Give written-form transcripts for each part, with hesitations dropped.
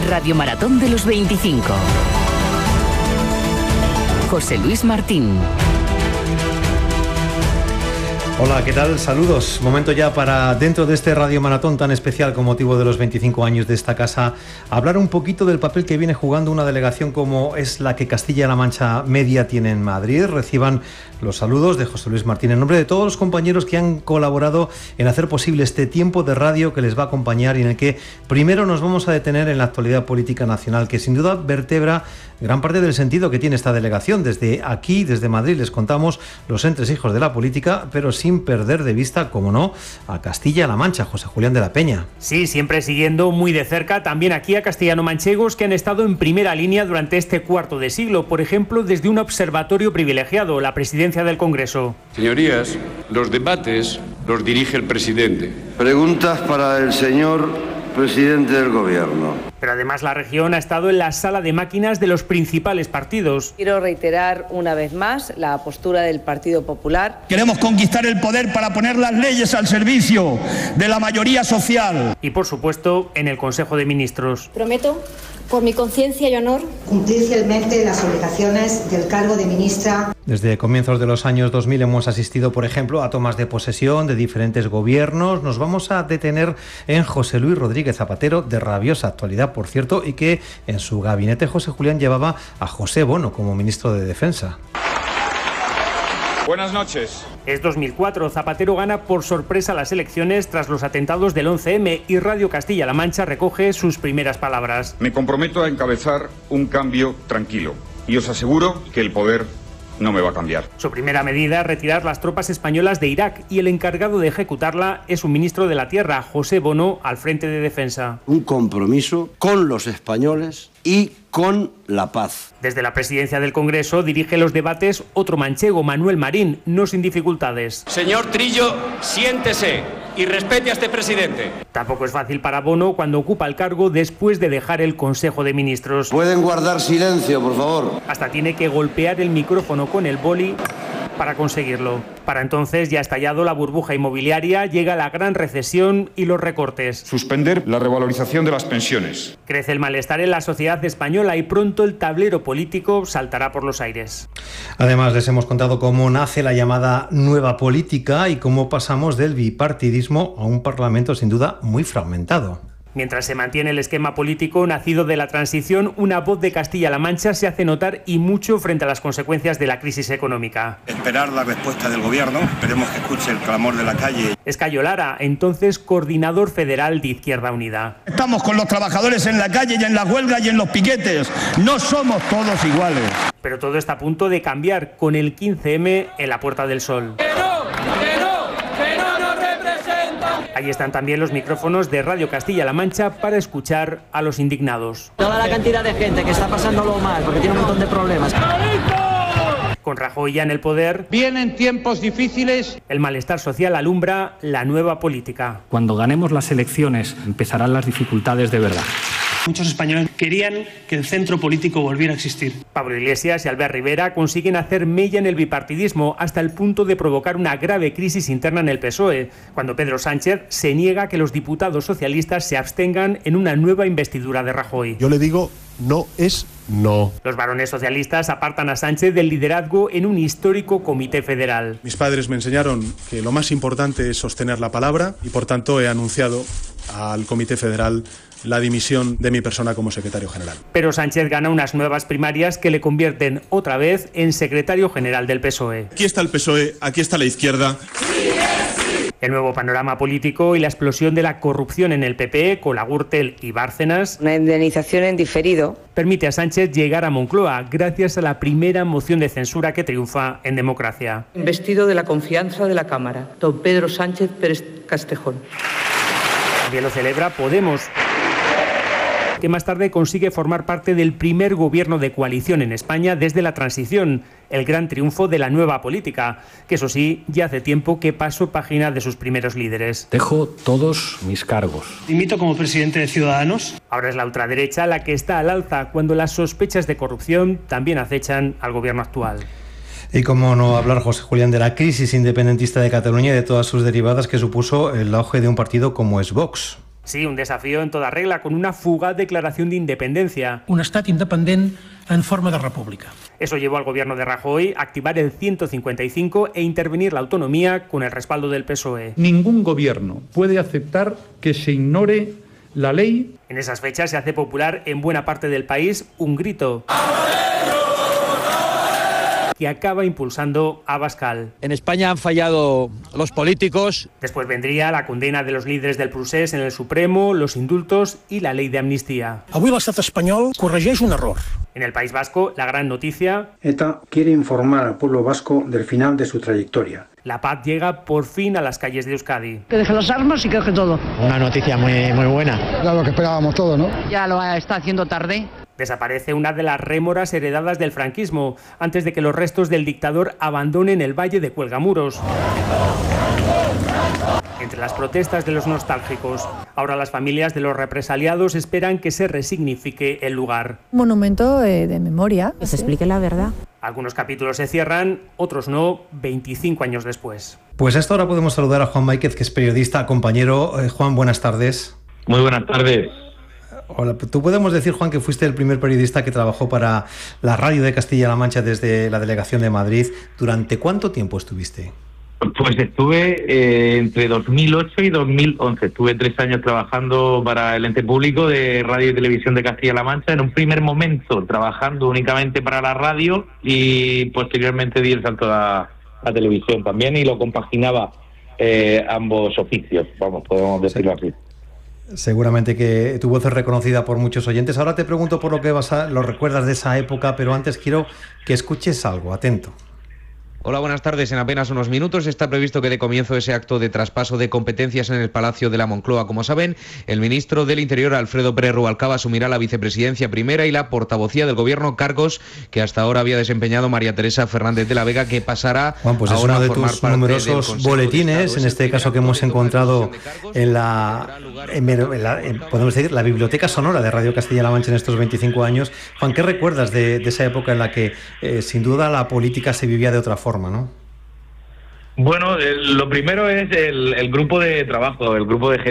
Radio Maratón de los 25. José Luis Martín. Hola, ¿qué tal? Saludos. Momento ya para, dentro de este Radio Maratón tan especial con motivo de los 25 años de esta casa, hablar un poquito del papel que viene jugando una delegación como es la que Castilla-La Mancha Media tiene en Madrid. Reciban los saludos de José Luis Martín en nombre de todos los compañeros que han colaborado en hacer posible este tiempo de radio que les va a acompañar y en el que primero nos vamos a detener en la actualidad política nacional, que sin duda vertebra gran parte del sentido que tiene esta delegación. Desde aquí, desde Madrid, les contamos los entresijos de la política, pero sin perder de vista, como no, a Castilla-La Mancha. José Julián de la Peña. Sí, siempre siguiendo muy de cerca también aquí a castellano-manchegos que han estado en primera línea durante este cuarto de siglo, por ejemplo, desde un observatorio privilegiado, la presidencia del Congreso. Señorías, los debates los dirige el presidente. Preguntas para el señor presidente del Gobierno. Pero además la región ha estado en la sala de máquinas de los principales partidos. Quiero reiterar una vez más la postura del Partido Popular. Queremos conquistar el poder para poner las leyes al servicio de la mayoría social. Y por supuesto en el Consejo de Ministros. Prometo, por mi conciencia y honor, cumplir fielmente las obligaciones del cargo de ministra. Desde comienzos de los años 2000 hemos asistido, por ejemplo, a tomas de posesión de diferentes gobiernos. Nos vamos a detener en José Luis Rodríguez Zapatero, de rabiosa actualidad, por cierto, y que en su gabinete José Julián llevaba a José Bono como ministro de Defensa. Buenas noches. Es 2004, Zapatero gana por sorpresa las elecciones tras los atentados del 11M y Radio Castilla-La Mancha recoge sus primeras palabras. Me comprometo a encabezar un cambio tranquilo y os aseguro que el poder no me va a cambiar. Su primera medida, retirar las tropas españolas de Irak, y el encargado de ejecutarla es un ministro de la Tierra, José Bono, al frente de Defensa. Un compromiso con los españoles y con la paz. Desde la presidencia del Congreso dirige los debates otro manchego, Manuel Marín, no sin dificultades. Señor Trillo, siéntese y respete a este presidente. Tampoco es fácil para Bono cuando ocupa el cargo después de dejar el Consejo de Ministros. ¿Pueden guardar silencio, por favor? Hasta tiene que golpear el micrófono con el boli para conseguirlo. Para entonces ya ha estallado la burbuja inmobiliaria, llega la gran recesión y los recortes. Suspender la revalorización de las pensiones. Crece el malestar en la sociedad española y pronto el tablero político saltará por los aires. Además, les hemos contado cómo nace la llamada nueva política y cómo pasamos del bipartidismo a un parlamento sin duda muy fragmentado. Mientras se mantiene el esquema político nacido de la transición, una voz de Castilla-La Mancha se hace notar y mucho frente a las consecuencias de la crisis económica. Esperar la respuesta del Gobierno, esperemos que escuche el clamor de la calle. Es Cayo Lara, entonces coordinador federal de Izquierda Unida. Estamos con los trabajadores en la calle y en las huelgas y en los piquetes. No somos todos iguales. Pero todo está a punto de cambiar con el 15M en la Puerta del Sol. Ahí están también los micrófonos de Radio Castilla-La Mancha para escuchar a los indignados. Toda la cantidad de gente que está pasándolo mal porque tiene un montón de problemas. Con Rajoy ya en el poder, Vienen tiempos difíciles. el malestar social alumbra la nueva política. Cuando ganemos las elecciones empezarán las dificultades de verdad. Muchos españoles querían que el centro político volviera a existir. Pablo Iglesias y Albert Rivera consiguen hacer mella en el bipartidismo hasta el punto de provocar una grave crisis interna en el PSOE, cuando Pedro Sánchez se niega a que los diputados socialistas se abstengan en una nueva investidura de Rajoy. Yo le digo, no es no. Los varones socialistas apartan a Sánchez del liderazgo en un histórico comité federal. Mis padres me enseñaron que lo más importante es sostener la palabra y por tanto he anunciado al comité federal la dimisión de mi persona como secretario general. Pero Sánchez gana unas nuevas primarias que le convierten otra vez en secretario general del PSOE. Aquí está el PSOE, aquí está la izquierda. El nuevo panorama político y la explosión de la corrupción en el PP, con la Gürtel y Bárcenas, Una indemnización en diferido. permite a Sánchez llegar a Moncloa gracias a la primera moción de censura que triunfa en democracia. Investido de la confianza de la Cámara, don Pedro Sánchez Pérez Castejón. También lo celebra Podemos, que más tarde consigue formar parte del primer gobierno de coalición en España desde la transición, el gran triunfo de la nueva política, que eso sí, ya hace tiempo que pasó página de sus primeros líderes. Dejo todos mis cargos. Dimito como presidente de Ciudadanos. Ahora es la ultraderecha la que está al alza cuando las sospechas de corrupción también acechan al gobierno actual. Y cómo no hablar, José Julián, de la crisis independentista de Cataluña y de todas sus derivadas que supuso el auge de un partido como es Vox. Sí, un desafío en toda regla, con una fugaz declaración de independencia. Un estat independent en forma de república. Eso llevó al gobierno de Rajoy a activar el 155 e intervenir la autonomía con el respaldo del PSOE. Ningún gobierno puede aceptar que se ignore la ley. En esas fechas se hace popular en buena parte del país un grito que acaba impulsando a Abascal. En España han fallado los políticos. Después vendría la condena de los líderes del procés en el Supremo, los indultos y la ley de amnistía. Avui l'estat espanyol corregeix un error. En el País Vasco, la gran noticia: ETA quiere informar al pueblo vasco del final de su trayectoria. La paz llega por fin a las calles de Euskadi. Que deje las armas y que deje todo. Una noticia muy buena. Era lo que esperábamos todos, ¿no? Ya lo está haciendo tarde. Desaparece una de las rémoras heredadas del franquismo, antes de que los restos del dictador abandonen el valle de Cuelgamuros. Entre las protestas de los nostálgicos, ahora las familias de los represaliados esperan que se resignifique el lugar. Un monumento de memoria. Que se explique la verdad. Algunos capítulos se cierran, otros no, 25 años después. Pues a esta hora podemos saludar a Juan Máiquez, que es periodista, compañero. Juan, buenas tardes. Muy buenas tardes. Hola, tú podemos decir, Juan, que fuiste el primer periodista que trabajó para la radio de Castilla-La Mancha desde la delegación de Madrid. ¿Durante cuánto tiempo estuviste? Pues estuve entre 2008 y 2011. Estuve 3 años trabajando para el ente público de radio y televisión de Castilla-La Mancha. En un primer momento trabajando únicamente para la radio y posteriormente di el salto a la televisión también y lo compaginaba ambos oficios, vamos, podemos decirlo así. Seguramente que tu voz es reconocida por muchos oyentes. Ahora te pregunto por lo que lo recuerdas de esa época, pero antes quiero que escuches algo. Atento. Hola, buenas tardes. En apenas unos minutos está previsto que dé comienzo ese acto de traspaso de competencias en el Palacio de la Moncloa. Como saben, el ministro del Interior, Alfredo Pérez Rubalcaba, asumirá la vicepresidencia primera y la portavocía del Gobierno, cargos que hasta ahora había desempeñado María Teresa Fernández de la Vega, que pasará Juan, pues ahora es uno de a formar tus parte numerosos boletines, en este caso que hemos encontrado en podemos decir, la biblioteca sonora de Radio Castilla-La Mancha en estos 25 años. Juan, ¿qué recuerdas de esa época en la que sin duda la política se vivía de otra forma, ¿no? Bueno, lo primero es el grupo de trabajo, el grupo de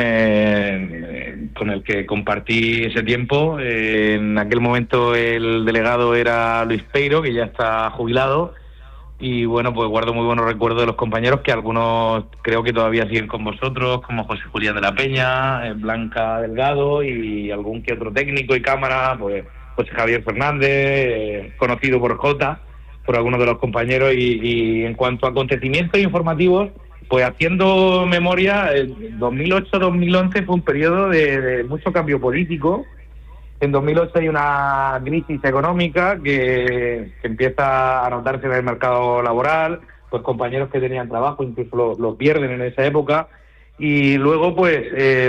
gente con el que compartí ese tiempo. En aquel momento el delegado era Luis Peiro, que ya está jubilado, y bueno, pues guardo muy buenos recuerdos de los compañeros, que algunos creo que todavía siguen con vosotros, como José Julián de la Peña, Blanca Delgado y algún que otro técnico y cámara, pues José Javier Fernández, conocido por Jota, por algunos de los compañeros. Y en cuanto a acontecimientos informativos, pues haciendo memoria, 2008-2011 fue un periodo de mucho cambio político. En 2008 hay una crisis económica que empieza a notarse en el mercado laboral, pues compañeros que tenían trabajo incluso lo pierden en esa época, y luego pues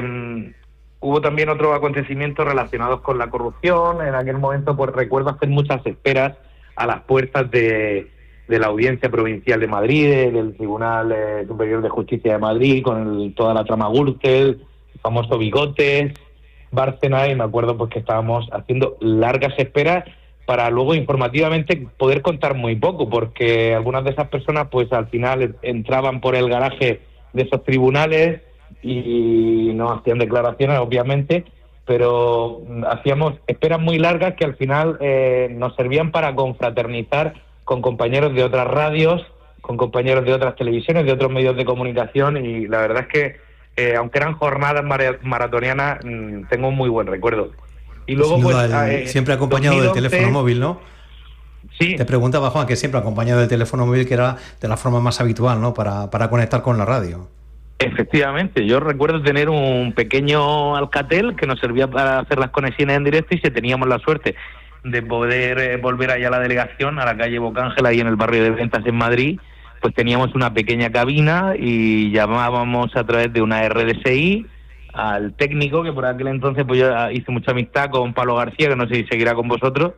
hubo también otros acontecimientos relacionados con la corrupción. En aquel momento pues recuerdo hacer muchas esperas a las puertas de la Audiencia Provincial de Madrid, del Tribunal Superior de Justicia de Madrid, con toda la trama Gürtel, el famoso Bigotes, Bárcena, y me acuerdo pues que estábamos haciendo largas esperas para luego informativamente poder contar muy poco, porque algunas de esas personas pues al final entraban por el garaje de esos tribunales y no hacían declaraciones, obviamente, pero hacíamos esperas muy largas que al final nos servían para confraternizar con compañeros de otras radios, con compañeros de otras televisiones, de otros medios de comunicación, y la verdad es que aunque eran jornadas maratonianas, tengo un muy buen recuerdo. Y luego sin duda, pues siempre acompañado 2011, del teléfono móvil, ¿no? Sí. Te preguntaba, Juan, que siempre acompañado del teléfono móvil, que era de la forma más habitual, ¿no?, para conectar con la radio. Efectivamente, yo recuerdo tener un pequeño Alcatel que nos servía para hacer las conexiones en directo, y si teníamos la suerte de poder volver allá a la delegación, a la calle Bocángel, ahí en el barrio de Ventas en Madrid, pues teníamos una pequeña cabina y llamábamos a través de una RDSI al técnico, que por aquel entonces pues yo hice mucha amistad con Pablo García, que no sé si seguirá con vosotros,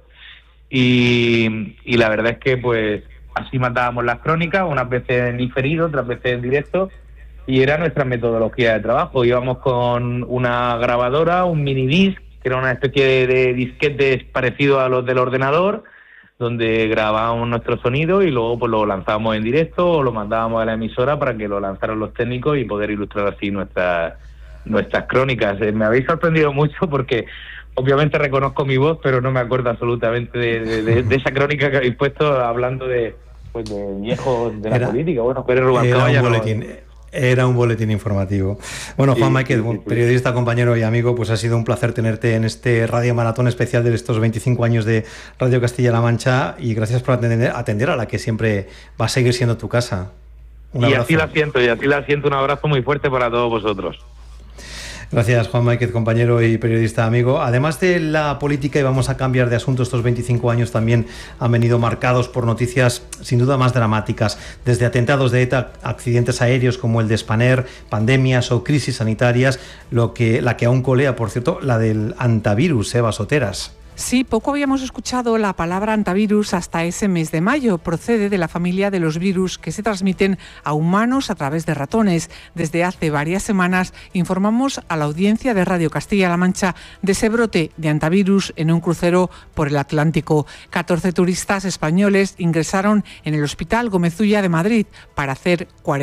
y la verdad es que pues así matábamos las crónicas, unas veces en diferido, otras veces en directo, y era nuestra metodología de trabajo. Íbamos con una grabadora, un mini disc, que era una especie de disquetes parecido a los del ordenador, donde grabábamos nuestro sonido y luego pues lo lanzábamos en directo o lo mandábamos a la emisora para que lo lanzaran los técnicos y poder ilustrar así nuestras nuestras crónicas. Me habéis sorprendido mucho porque obviamente reconozco mi voz, pero no me acuerdo absolutamente de esa crónica que habéis puesto hablando de viejos de la política. Bueno, Pérez Rubalcaba ya Era un boletín informativo. Bueno, Juan Máquez, periodista, compañero y amigo, pues ha sido un placer tenerte en este Radio Maratón especial de estos 25 años de Radio Castilla-La Mancha, y gracias por atender a la que siempre va a seguir siendo tu casa. Un abrazo. Y así la siento. Un abrazo muy fuerte para todos vosotros. Gracias, Juan Máquez, compañero y periodista amigo. Además de la política, y vamos a cambiar de asunto, estos 25 años también han venido marcados por noticias sin duda más dramáticas, desde atentados de ETA, accidentes aéreos como el de Spanair, pandemias o crisis sanitarias, la que aún colea, por cierto, la del antivirus, Eva Soteras. Sí, poco habíamos escuchado la palabra antivirus hasta ese mes de mayo. Procede de la familia de los virus que se transmiten a humanos a través de ratones. Desde hace varias semanas informamos a la audiencia de Radio Castilla-La Mancha de ese brote de antivirus en un crucero por el Atlántico. 14 turistas españoles ingresaron en el Hospital Gómez Ulla de Madrid para hacer cuarentena.